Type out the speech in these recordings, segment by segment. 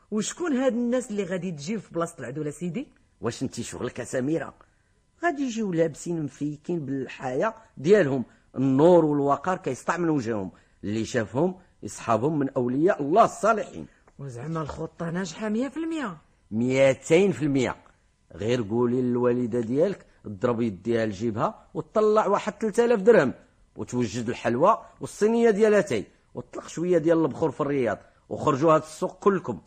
وشكون هاد الناس اللي غادي تجي في بلاصه العدوله سيدي؟ واش انت شغلك سميره؟ غادي يجيو لابسين مفيكين بالحياه ديالهم، النور والوقار كيسطع من وجههم، اللي شافهم يصحابهم من اولياء الله الصالحين. وزعما الخطه ناجحه 100%؟ 200%. غير قولي للوالده ديالك تضرب يديها لجيبها وتطلع واحد 3000 درهم وتوجد الحلوى والصينيه ديال اتاي وطلق شويه ديال البخور في الرياض وخرجوا هاد السوق كلكم.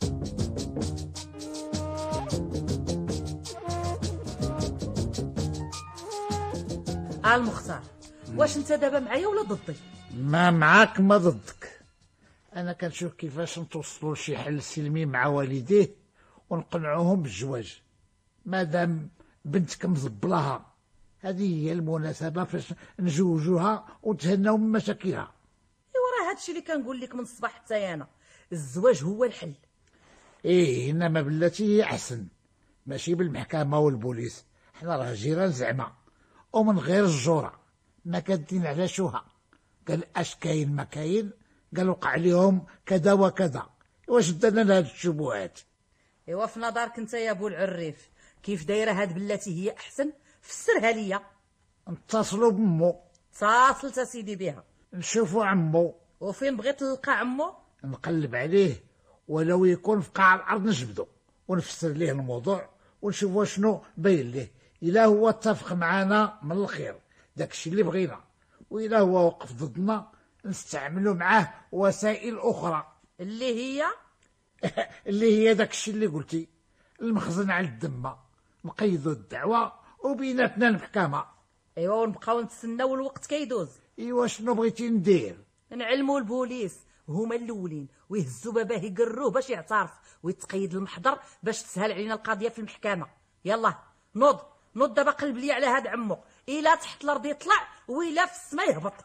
المختار، واش انت دابا معايا ولا ضدي؟ ما معاك ما ضدك. انا كنشوف كيفاش نتوصلوا لشي حل سلمي مع والديه ونقنعوهم بالزواج، مادام بنتك مزبلاها. هذه هي المناسبه فاش نجوجوها وتهناو من مشاكلها. ايوا راه هادشي اللي كنقول لك من الصباح حتى انا، الزواج هو الحل. ايه انما بلاتي هي احسن، ماشي بالمحكمه والبوليس. حنا راه جيران زعما، ومن غير الجوره ما كادين على شوها. قال اش كاين ما كاين، قال وقع عليهم كذا وكذا. واش دانا لهاد الشبهات؟ ايوا في نظرك انت يا ابو العريف كيف دايره هاد بلاتي هي احسن؟ فسرها ليا. نتصلوا بمو. اتصلت سيدي بها. نشوفوا عمو. وفين بغيت نلقى عمو؟ نقلب عليه، ولو يكون في قاع الارض نجبدو ونفسر ليه الموضوع ونشوفوا شنو باين ليه. الا هو اتفق معنا من الخير داكشي اللي بغينا، والا هو وقف ضدنا نستعملوا معاه وسائل اخرى اللي هي اللي هي داكشي اللي قلتي، المخزن على الذمه، نقيدوا الدعوه وبيناتنا المحكمه. ايوا ونبقاو نتسناو الوقت كيدوز. ايوا شنو بغيتي ندير؟ نعلموا البوليس هما الاولين ويهزوا باباه يقروه باش يعترف ويتقيد المحضر باش تسهل علينا القضيه في المحكمه. يلا نوض دابا قلب لي على هاد عمو، الا تحت الارض يطلع وإلا في السما يهبط.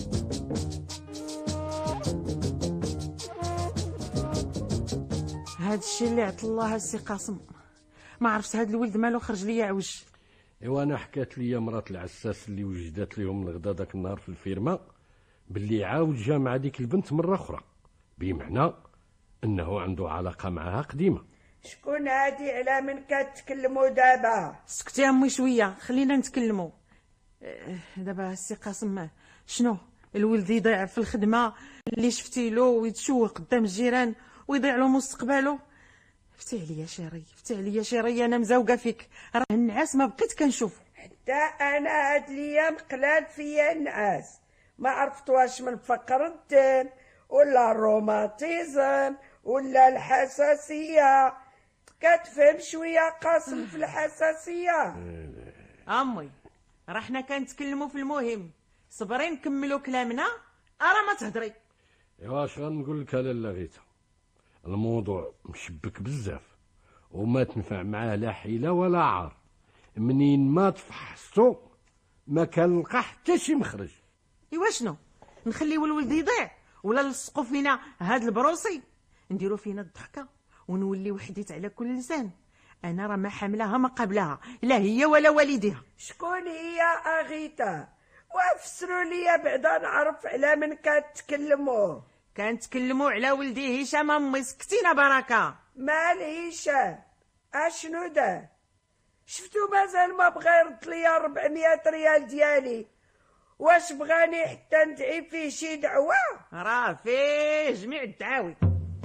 هاد الشيء اللي عطل الله السي قاسم، ما عرفت هاد الولد مالو خرج ليا عوج. ايوا انا حكات لي مرات العساس اللي وجدت لهم الغدا داك النهار في الفيرما باللي عاود جا مع ديك البنت مره اخرى، بمعنى انه عنده علاقه معها قديمه. شكون هادي على من كتكلموا دابا؟ سكتي يا امي شويه خلينا نتكلموا. دابا السي قاسم شنو الولد يضيع في الخدمه اللي شفتي له ويتشوه قدام الجيران ويضيع له مستقبله؟ فتي عليا شيري انا مزوقه فيك، راه النعاس ما بقيت كنشوف. حتى انا هاد الايام قلال فيا النعاس، ما عرفت واش من فقر الدم ولا الروماتيزم ولا الحساسيه. كتفهم شويه قاسم في الحساسيه؟ امي راه حنا كنتكلموا في المهم، صبري نكملوا كلامنا راه ما تهضري. ايوا اش غنقول لك لاله غيتا، الموضوع مشبك بزاف وما تنفع معاه لا حيله ولا عار. منين ما تفحصتو ما كنلقى حتى شي مخرج. ايوا شنو نخليو الولد يضيع ولا نلصقوا فينا هاد البروسي، نديروا فينا الضحكه ونولي وحديت على كل لسان؟ انا راه ما حاملها ما قبلها، لا هي ولا والديها. شكون هي اغيتا؟ وافسروا لي بعدا نعرف على من كتكلموا. كنتكلموا على ولدي هشام. امي سكتينا بركه. مال هشام؟ اشنو دا؟ شفتو مازال ما بغى يرد ليا 400 ريال ديالي. واش بغاني حتى ندعي فيه شي دعوه؟ راه فيه جميع الدعاوي.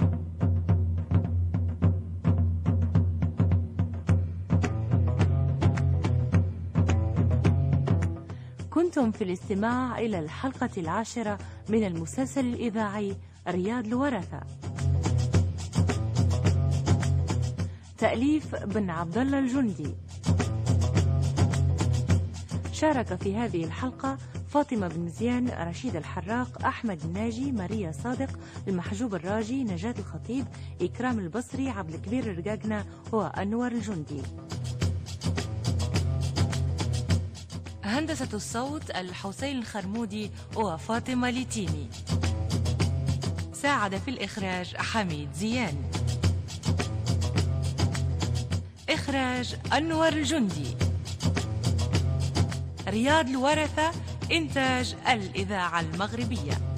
كنتم في الاستماع إلى الحلقة 10 من المسلسل الإذاعي رياض الورثة، تأليف بن عبد الله الجندي. شارك في هذه الحلقة فاطمة بن مزيان، رشيد الحراق، أحمد الناجي، ماريا صادق، المحجوب الراجي، نجاة الخطيب، إكرام البصري، عبد الكبير الرقاقنة وأنور الجندي. هندسة الصوت الحسين الخرمودي وفاطمة ليتيمي. ساعد في الإخراج حميد زيان. إخراج أنور الجندي. رياض الورثة، إنتاج الإذاعة المغربية.